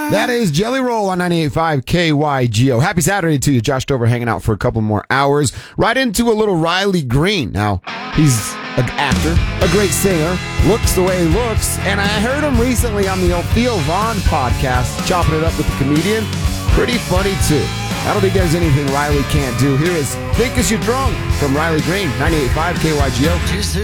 That is Jelly Roll on 98.5 KYGO. Happy Saturday to you. Josh Dover hanging out for a couple more hours. Right into a little Riley Green. Now, he's an actor, a great singer, looks the way he looks, and I heard him recently on the old Theo Vaughn podcast, chopping it up with the comedian. Pretty funny, too. I don't think there's anything Riley can't do. Here is Think 'Cause You're Drunk from Riley Green, 98.5 KYGO.